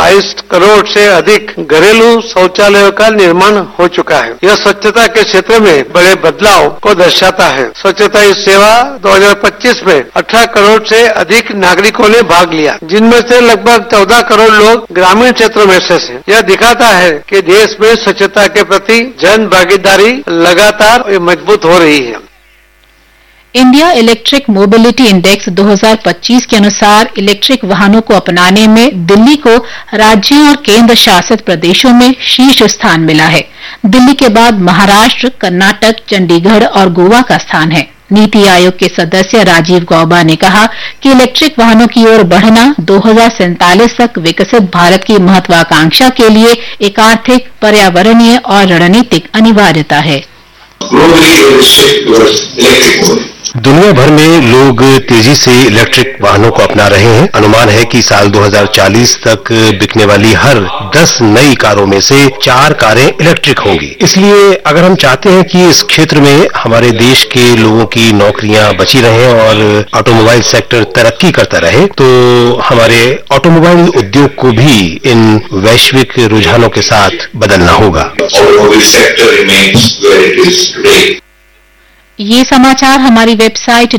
22 करोड़ से अधिक घरेलू शौचालयों का निर्माण हो चुका है। यह स्वच्छता के क्षेत्र में बड़े बदलाव को दर्शाता है। स्वच्छता ही सेवा 2025 में 18 करोड़ से अधिक नागरिकों ने भाग लिया, जिनमें से लगभग 14 करोड़ लोग ग्रामीण क्षेत्रों में से हैं। यह दिखाता है कि देश में स्वच्छता के प्रति जन भागीदारी लगातार मजबूत हो रही है। इंडिया इलेक्ट्रिक मोबिलिटी इंडेक्स 2025 के अनुसार इलेक्ट्रिक वाहनों को अपनाने में दिल्ली को राज्यों और केंद्र शासित प्रदेशों में शीर्ष स्थान मिला है। दिल्ली के बाद महाराष्ट्र, कर्नाटक, चंडीगढ़ और गोवा का स्थान है। नीति आयोग के सदस्य राजीव गौबा ने कहा कि इलेक्ट्रिक वाहनों की ओर बढ़ना 2047 तक विकसित भारत की महत्वाकांक्षा के लिए एक आर्थिक, पर्यावरणीय और रणनीतिक अनिवार्यता है। दुनिया भर में लोग तेजी से इलेक्ट्रिक वाहनों को अपना रहे हैं। अनुमान है कि साल 2040 तक बिकने वाली हर 10 नई कारों में से 4 कारें इलेक्ट्रिक होंगी। इसलिए अगर हम चाहते हैं कि इस क्षेत्र में हमारे देश के लोगों की नौकरियां बची रहें और ऑटोमोबाइल सेक्टर तरक्की करता रहे, तो हमारे ऑटोमोबाइल उद्योग को भी इन वैश्विक रुझानों के साथ बदलना होगा। ये समाचार हमारी वेबसाइट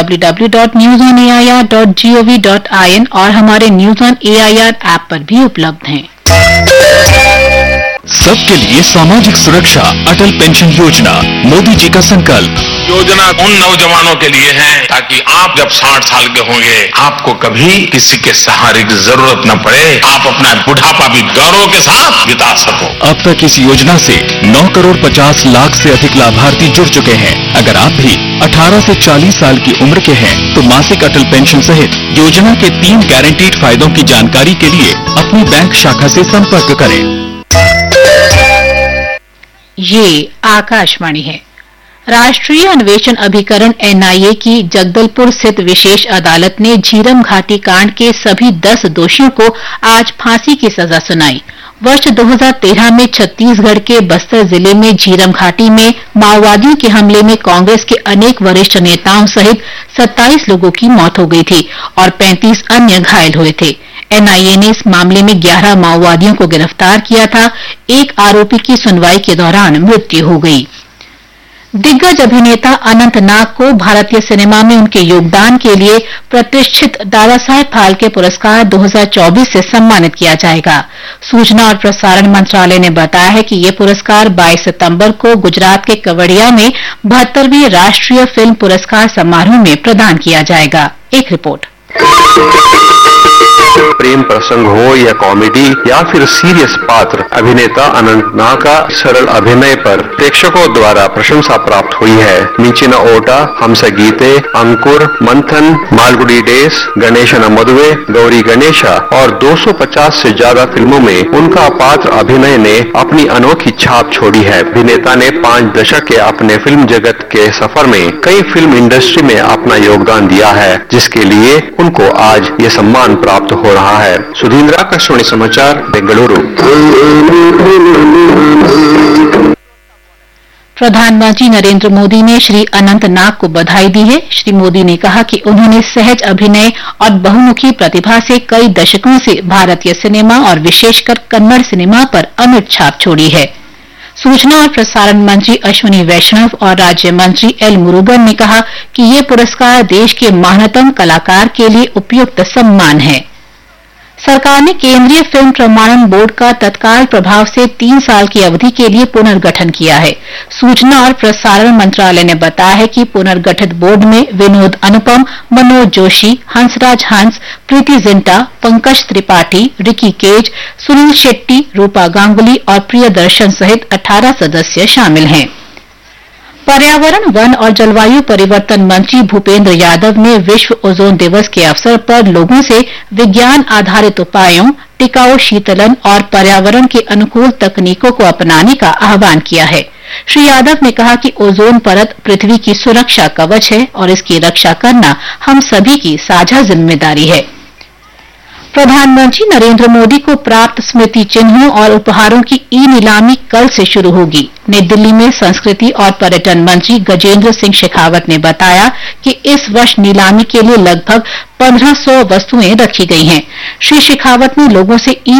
www.newsonair.gov.in और हमारे न्यूज ऑन एआईआर ऐप पर भी उपलब्ध हैं। सबके लिए सामाजिक सुरक्षा, अटल पेंशन योजना, मोदी जी का संकल्प। योजना उन नौजवानों के लिए है ताकि आप जब 60 साल के होंगे आपको कभी किसी के सहारे की जरूरत न पड़े, आप अपना बुढ़ापा भी गौरव के साथ बिता सको। अब तक इस योजना से 9 करोड़ 50 लाख से अधिक लाभार्थी जुड़ चुके हैं। अगर आप भी 18 से 40 साल की उम्र के हैं तो मासिक अटल पेंशन सहित योजना के 3 गारंटीड फायदों की जानकारी के लिए अपनी बैंक शाखा से संपर्क करें। ये आकाशवाणी है। राष्ट्रीय अन्वेषण अभिकरण एनआईए की जगदलपुर स्थित विशेष अदालत ने झीरम घाटी कांड के सभी 10 दोषियों को आज फांसी की सजा सुनाई। वर्ष 2013 में छत्तीसगढ़ के बस्तर जिले में झीरम घाटी में माओवादियों के हमले में कांग्रेस के अनेक वरिष्ठ नेताओं सहित 27 लोगों की मौत हो गई थी और 35 अन्य घायल हुए थे। एनआईए ने इस मामले में 11 माओवादियों को गिरफ्तार किया था। एक आरोपी की सुनवाई के दौरान मृत्यु हो गई। दिग्गज अभिनेता अनंत नाग को भारतीय सिनेमा में उनके योगदान के लिए प्रतिष्ठित दादा साहेब फाल्के पुरस्कार 2024 से सम्मानित किया जाएगा। सूचना और प्रसारण मंत्रालय ने बताया है कि ये पुरस्कार 22 सितंबर को गुजरात के केवड़िया में 72वें राष्ट्रीय फिल्म पुरस्कार समारोह में प्रदान किया जाएगा। एक रिपोर्ट। प्रेम प्रसंग हो या कॉमेडी या फिर सीरियस पात्र, अभिनेता अनंत नाग का सरल अभिनय पर प्रेक्षकों द्वारा प्रशंसा प्राप्त हुई है। नीचिना ओटा, हमसे गीते, अंकुर, मंथन, मालगुडी डेस, गणेशना मधुवे, गौरी गणेशा और 250 से ज्यादा फिल्मों में उनका पात्र अभिनय ने अपनी अनोखी छाप छोड़ी है। अभिनेता ने 5 दशक के अपने फिल्म जगत के सफर में कई फिल्म इंडस्ट्री में अपना योगदान दिया है, जिसके लिए उनको आज ये सम्मान प्राप्त हो रहा है। सुधींद्र, आकाशवाणी समाचार, बेंगलुरु। प्रधानमंत्री नरेंद्र मोदी ने श्री अनंत नाग को बधाई दी है। श्री मोदी ने कहा कि उन्होंने सहज अभिनय और बहुमुखी प्रतिभा से कई दशकों से भारतीय सिनेमा और विशेषकर कन्नड़ सिनेमा पर अमिट छाप छोड़ी है। सूचना और प्रसारण मंत्री अश्विनी वैष्णव और राज्य मंत्री एल मुरुगन ने कहा कि ये पुरस्कार देश के महानतम कलाकार के लिए उपयुक्त सम्मान है। सरकार ने केंद्रीय फिल्म प्रमाणन बोर्ड का तत्काल प्रभाव से 3 साल की अवधि के लिए पुनर्गठन किया है। सूचना और प्रसारण मंत्रालय ने बताया है कि पुनर्गठित बोर्ड में विनोद अनुपम, मनोज जोशी, हंसराज हंस, प्रीति जिंटा, पंकज त्रिपाठी, रिकी केज, सुनील शेट्टी, रूपा गांगुली और प्रियदर्शन सहित 18 सदस्य शामिल हैं। पर्यावरण, वन और जलवायु परिवर्तन मंत्री भूपेंद्र यादव ने विश्व ओजोन दिवस के अवसर पर लोगों से विज्ञान आधारित उपायों, टिकाऊ शीतलन और पर्यावरण के अनुकूल तकनीकों को अपनाने का आह्वान किया है। श्री यादव ने कहा कि ओजोन परत पृथ्वी की सुरक्षा कवच है और इसकी रक्षा करना हम सभी की साझा जिम्मेदारी है। प्रधानमंत्री नरेंद्र मोदी को प्राप्त स्मृति चिन्हों और उपहारों की ई-नीलामी कल से शुरू होगी। नई दिल्ली में संस्कृति और पर्यटन मंत्री गजेंद्र सिंह शेखावत ने बताया कि इस वर्ष नीलामी के लिए लगभग 1500 वस्तुएं रखी गई हैं। श्री शेखावत ने लोगों से ई